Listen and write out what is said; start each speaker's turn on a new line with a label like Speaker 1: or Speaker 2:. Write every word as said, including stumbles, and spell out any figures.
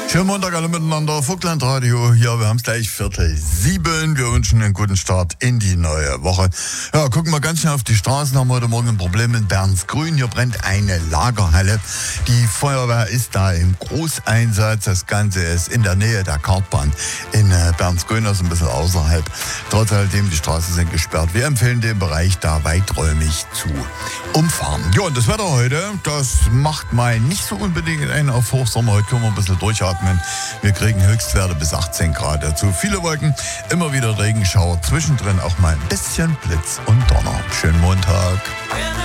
Speaker 1: Schönen Montag alle miteinander, Vogtland Radio. Ja, wir haben es gleich Viertel sieben. Wir wünschen einen guten Start in die neue Woche. Ja, gucken wir ganz schnell auf die Straßen. Haben wir heute Morgen ein Problem in Bernsgrün. Hier brennt eine Lagerhalle. Die Feuerwehr ist da im Großeinsatz. Das Ganze ist in der Nähe der Kartbahn in Bernsgrün, also ein bisschen außerhalb. Trotz alledem, die Straßen sind gesperrt. Wir empfehlen den Bereich da weiträumig zu umfahren. Ja, und das Wetter heute, das macht mal nicht so unbedingt einen auf Hochsommer. Heute können wir ein bisschen durchatmen. Wir kriegen Höchstwerte bis achtzehn Grad dazu. Viele Wolken, immer wieder Regenschauer. Zwischendrin auch mal ein bisschen Blitz und Donner. Schönen Montag.